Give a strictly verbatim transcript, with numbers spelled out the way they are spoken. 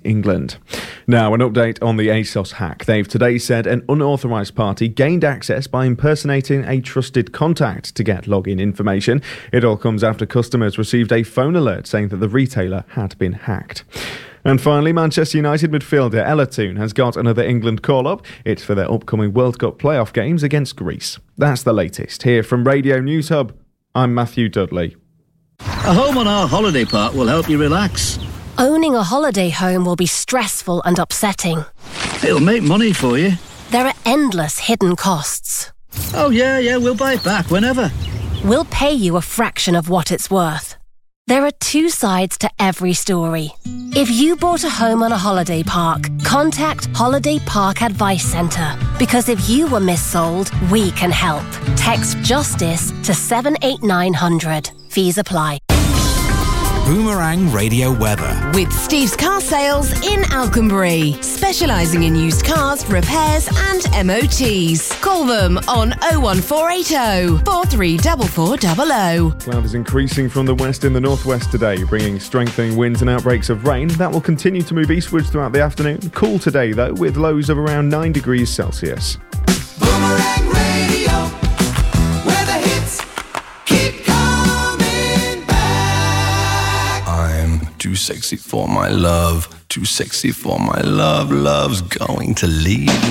England. Now, an update on the ASOS hack. They've today said an unauthorised party gained access by impersonating a trusted contact to get login information. It all comes after customers received a phone alert saying that the retailer had been hacked. And finally, Manchester United midfielder Ella Toone has got another England call-up. It's for their upcoming World Cup playoff games against Greece. That's the latest. Here from Radio News Hub, I'm Matthew Dudley. A home on our holiday park will help you relax. Owning a holiday home will be stressful and upsetting. It'll make money for you. There are endless hidden costs. Oh yeah, yeah, we'll buy it back whenever. We'll pay you a fraction of what it's worth. There are two sides to every story. If you bought a home on a holiday park, contact Holiday Park Advice Centre. Because if you were missold, we can help. Text JUSTICE to seven eight nine hundred. Fees apply. Boomerang Radio Weather. With Steve's Car Sales in Alconbury. Specialising in used cars, repairs and M O Ts. Call them on oh one four eight oh, four three four four double oh. Cloud is increasing from the west in the northwest today, bringing strengthening winds and outbreaks of rain. That will continue to move eastwards throughout the afternoon. Cool today, though, with lows of around nine degrees Celsius. Boomerang Radio, where the hits keep coming back. I'm too sexy for my love, too sexy for my love, love's going to leave.